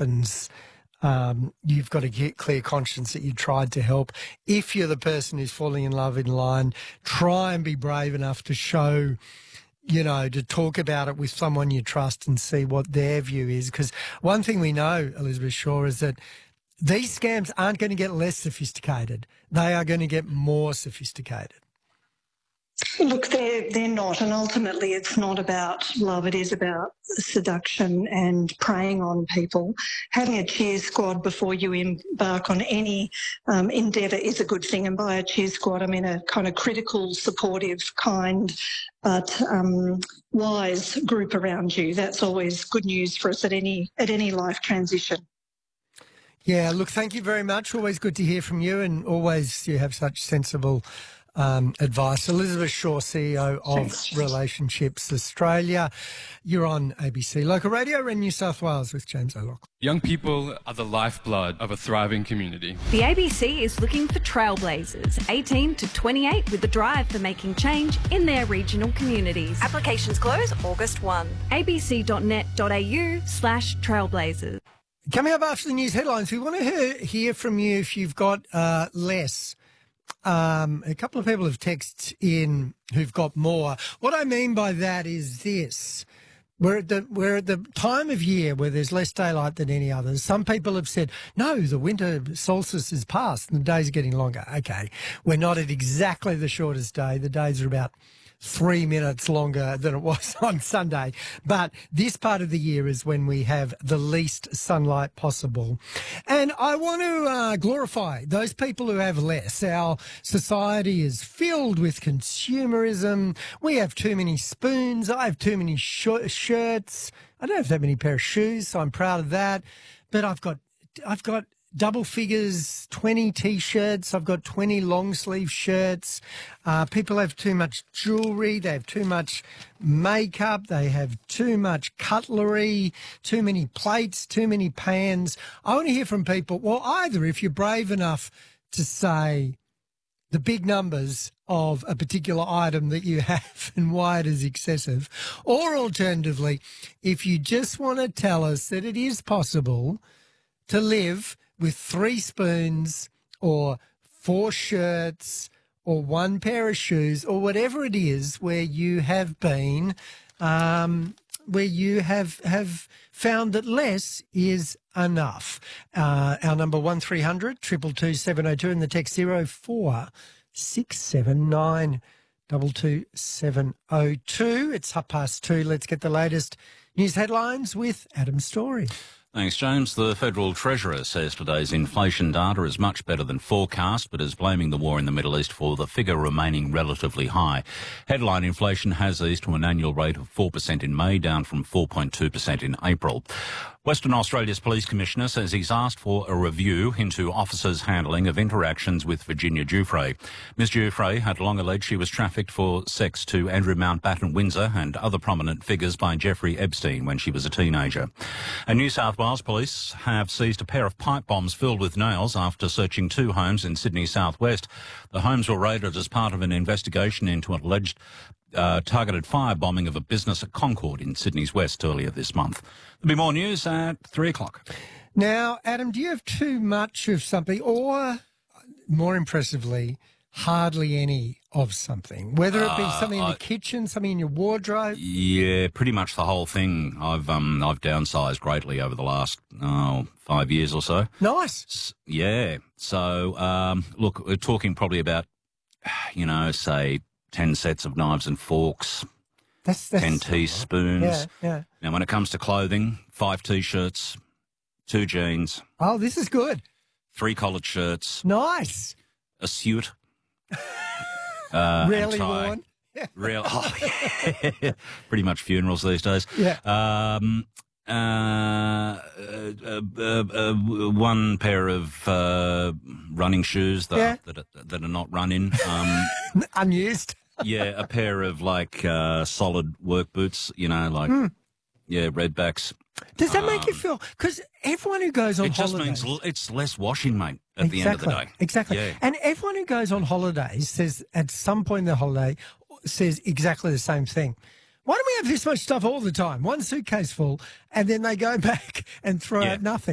happens, you've got to get clear conscience that you tried to help. If you're the person who's falling in love in line, try and be brave enough to show, to talk about it with someone you trust and see what their view is. Because one thing we know, Elizabeth Shaw, is that these scams aren't going to get less sophisticated. They are going to get more sophisticated. Look, they're not, and ultimately it's not about love, it is about seduction and preying on people. Having a cheer squad before you embark on any endeavour is a good thing, and by a cheer squad I mean a kind of critical, supportive, kind but wise group around you. That's always good news for us at any life transition. Yeah, look, thank you very much. Always good to hear from you, and always you have such sensible advice. Elizabeth Shaw, CEO of Relationships Australia. You're on ABC Local Radio in New South Wales with James O'Loughlin. Young people are the lifeblood of a thriving community. The ABC is looking for trailblazers, 18 to 28, with a drive for making change in their regional communities. Applications close August 1. abc.net.au/trailblazers. Coming up after the news headlines, we want to hear from you if you've got less. A couple of people have texted in who've got more. What I mean by that is this. We're at the time of year where there's less daylight than any others. Some people have said, no, the winter solstice is past and the days are getting longer. Okay, we're not at exactly the shortest day. The days are about 3 minutes longer than it was on Sunday. But this part of the year is when we have the least sunlight possible. And I want to glorify those people who have less. Our society is filled with consumerism. We have too many spoons. I have too many shirts. I don't have that many pair of shoes, so I'm proud of that. But I've got double figures, 20 T-shirts. I've got 20 long-sleeve shirts. People have too much jewellery. They have too much makeup. They have too much cutlery, too many plates, too many pans. I want to hear from people, well, either if you're brave enough to say the big numbers of a particular item that you have and why it is excessive, or alternatively, if you just want to tell us that it is possible to live with 3 spoons or 4 shirts or 1 pair of shoes or whatever it is where you have been, where you have found that less is enough. Our number 1300 222 702 and the text 0467 22702. It's 2:30. Let's get the latest news headlines with Adam Story. Thanks, James. The Federal Treasurer says today's inflation data is much better than forecast, but is blaming the war in the Middle East for the figure remaining relatively high. Headline inflation has eased to an annual rate of 4% in May, down from 4.2% in April. Western Australia's Police Commissioner says he's asked for a review into officers' handling of interactions with Virginia Giuffre. Ms Giuffre had long alleged she was trafficked for sex to Andrew Mountbatten Windsor and other prominent figures by Jeffrey Epstein when she was a teenager. And New South Wales Police have seized a pair of pipe bombs filled with nails after searching 2 homes in Sydney southwest. The homes were raided as part of an investigation into an alleged targeted firebombing of a business at Concord in Sydney's west earlier this month. There'll be more news at 3 o'clock. Now, Adam, do you have too much of something or, more impressively, hardly any of something? Whether it be something in the kitchen, something in your wardrobe? Yeah, pretty much the whole thing. I've downsized greatly over the last 5 years or so. Nice. Yeah. So, look, we're talking probably about, say 10 sets of knives and forks, that's 10 teaspoons. Yeah. Now, when it comes to clothing, 5 T-shirts, 2 jeans. Oh, this is good. 3 collared shirts. Nice. A suit. Rarely worn. Yeah. Pretty much funerals these days. Yeah. 1 pair of running shoes that are not running. Unused. Yeah, a pair of solid work boots, redbacks. Does that make you feel? Because everyone who goes on holidays... It just means it's less washing, mate, at the end of the day. Exactly. Yeah. And everyone who goes on holidays says, at some point in their holiday, says exactly the same thing. Why do we have this much stuff all the time? 1 suitcase full, and then they go back and throw out nothing?